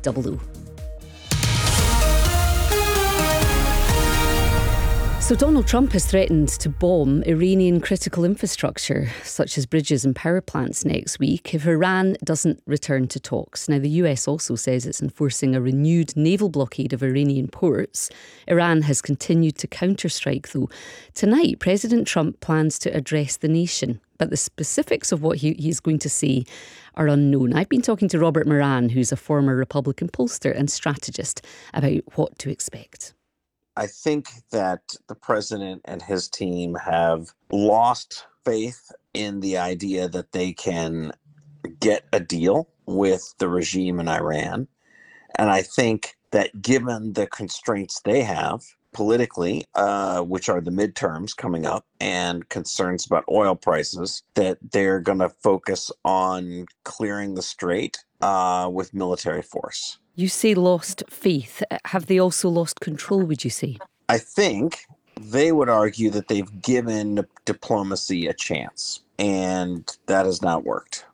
00. So Donald Trump has threatened to bomb Iranian critical infrastructure, such as bridges and power plants, next week if Iran doesn't return to talks. Now, the US also says it's enforcing a renewed naval blockade of Iranian ports. Iran has continued to counterstrike, though. Tonight, President Trump plans to address the nation, but the specifics of what he's going to say are unknown. I've been talking to Robert Moran, who's a former Republican pollster and strategist, about what to expect. I think that the president and his team have lost faith in the idea that they can get a deal with the regime in Iran. And I think that given the constraints they have politically, which are the midterms coming up, and concerns about oil prices, that they're going to focus on clearing the strait with military force. You say lost faith. Have they also lost control, would you say? I think they would argue that they've given diplomacy a chance, and that has not worked.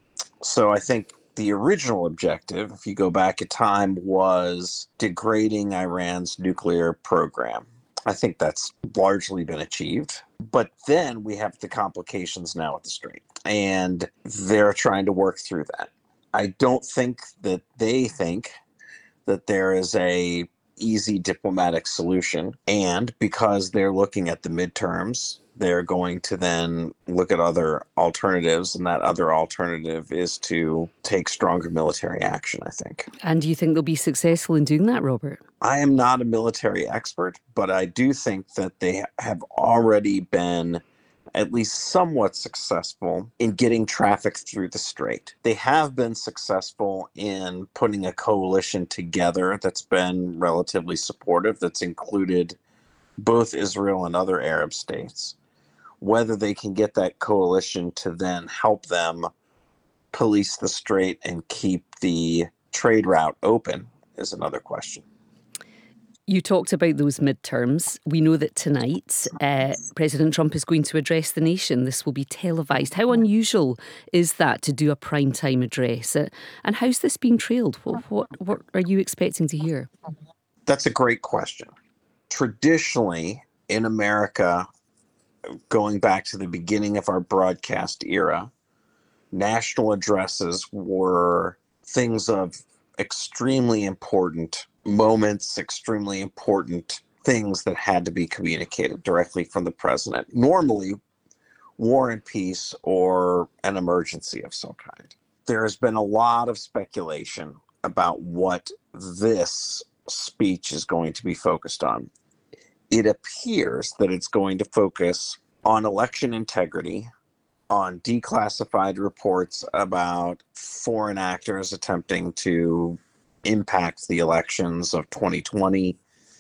So I think the original objective, if you go back in time, was degrading Iran's nuclear program. I think that's largely been achieved. But then we have the complications now with the strait, and they're trying to work through that. I don't think that they think that there is a easy diplomatic solution. And because they're looking at the midterms, they're going to then look at other alternatives. And that other alternative is to take stronger military action, I think. And do you think they'll be successful in doing that, Robert? I am not a military expert, but I do think that they have already been at least somewhat successful in getting traffic through the strait. They have been successful in putting a coalition together that's been relatively supportive, that's included both Israel and other Arab states. Whether they can get that coalition to then help them police the strait and keep the trade route open is another question. You talked about those midterms. We know that tonight President Trump is going to address the nation. This will be televised. How unusual is that to do a primetime address? And how's this being trailed? What are you expecting to hear? That's a great question. Traditionally, in America, going back to the beginning of our broadcast era, national addresses were things of extremely important moments, extremely important things that had to be communicated directly from the president. Normally, war and peace or an emergency of some kind. There has been a lot of speculation about what this speech is going to be focused on. It appears that it's going to focus on election integrity, on declassified reports about foreign actors attempting to impact the elections of 2020,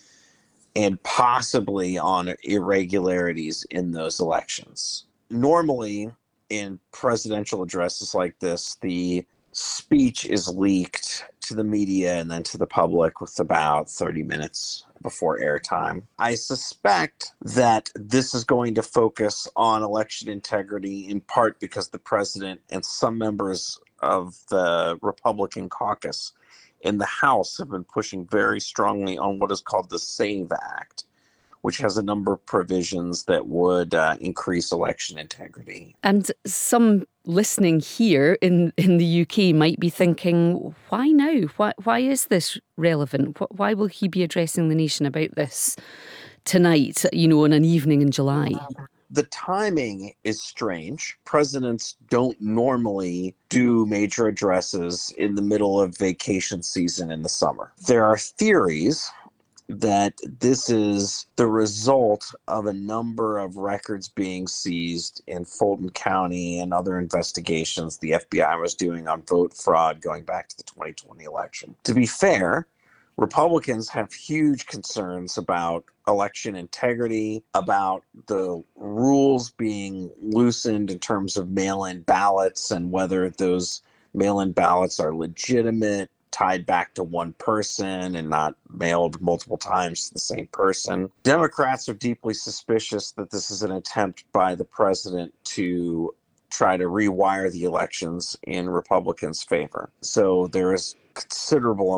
and possibly on irregularities in those elections. Normally, in presidential addresses like this, the speech is leaked to the media and then to the public with about 30 minutes before airtime. I suspect that this is going to focus on election integrity in part because the president and some members of the Republican caucus in the House have been pushing very strongly on what is called the SAVE Act, which has a number of provisions that would increase election integrity. And some listening here in the UK might be thinking, why now? Why is this relevant? Why will he be addressing the nation about this tonight, on an evening in July? The timing is strange. Presidents don't normally do major addresses in the middle of vacation season in the summer. There are theories that this is the result of a number of records being seized in Fulton County and other investigations the FBI was doing on vote fraud going back to the 2020 election. To be fair, Republicans have huge concerns about election integrity, about the rules being loosened in terms of mail-in ballots and whether those mail-in ballots are legitimate, tied back to one person and not mailed multiple times to the same person. Democrats are deeply suspicious that this is an attempt by the president to try to rewire the elections in Republicans' favor. So there is considerable